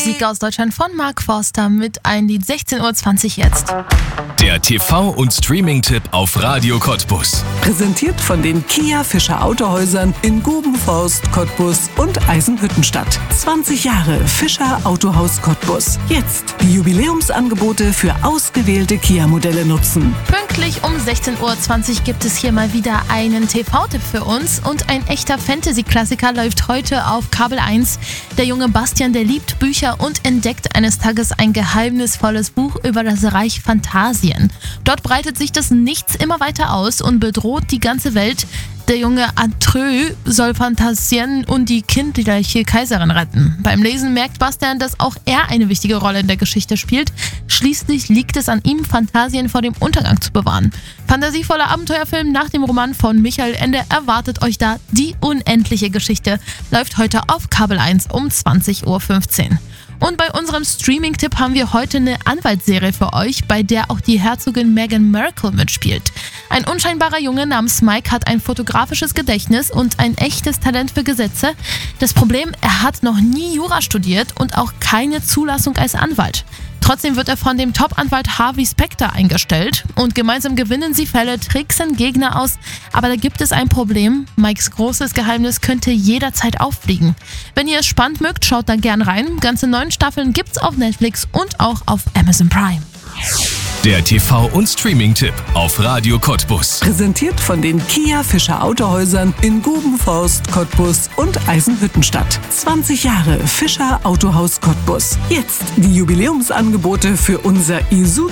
Musik aus Deutschland von Mark Forster mit ein Lied 16:20 Uhr jetzt. Der TV- und Streaming-Tipp auf Radio Cottbus. Präsentiert von den Kia Fischer Autohäusern in Gubenforst, Cottbus und Eisenhüttenstadt. 20 Jahre Fischer Autohaus Cottbus. Jetzt die Jubiläumsangebote für ausgewählte Kia-Modelle nutzen. Pünktlich um 16:20 Uhr gibt es hier mal wieder einen TV-Tipp für uns und ein echter Fantasy-Klassiker läuft heute auf Kabel 1. Der junge Bastian, der liebt Bücher und entdeckt eines Tages ein geheimnisvolles Buch über das Reich Phantasien. Dort breitet sich das Nichts immer weiter aus und bedroht die ganze Welt. Der junge Atreus soll Phantasien und die kindliche Kaiserin retten. Beim Lesen merkt Bastian, dass auch er eine wichtige Rolle in der Geschichte spielt. Schließlich liegt es an ihm, Phantasien vor dem Untergang zu bewahren. Fantasievoller Abenteuerfilm nach dem Roman von Michael Ende erwartet euch da. Die unendliche Geschichte läuft heute auf Kabel 1 um 20:15 Uhr. Und bei unserem Streaming-Tipp haben wir heute eine Anwaltsserie für euch, bei der auch die Herzogin Meghan Markle mitspielt. Ein unscheinbarer Junge namens Mike hat ein fotografisches Gedächtnis und ein echtes Talent für Gesetze. Das Problem, er hat noch nie Jura studiert und auch keine Zulassung als Anwalt. Trotzdem wird er von dem Top-Anwalt Harvey Specter eingestellt und gemeinsam gewinnen sie Fälle, tricksen Gegner aus. Aber da gibt es ein Problem. Mikes großes Geheimnis könnte jederzeit auffliegen. Wenn ihr es spannend mögt, schaut da gern rein. Ganze 9 Staffeln gibt's auf Netflix und auch auf Amazon Prime. Der TV- und Streaming-Tipp auf Radio Cottbus. Präsentiert von den Kia Fischer Autohäusern in Gubenforst, Cottbus und Eisenhüttenstadt. 20 Jahre Fischer Autohaus Cottbus. Jetzt die Jubiläumsangebote für unser Isuzu